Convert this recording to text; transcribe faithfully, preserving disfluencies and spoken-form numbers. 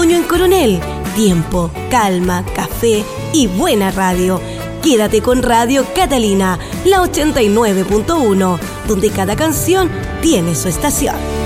otoño en Coronel. Tiempo, calma, café y buena radio. Quédate con Radio Catalina, la ochenta y nueve punto uno, donde cada canción tiene su estación.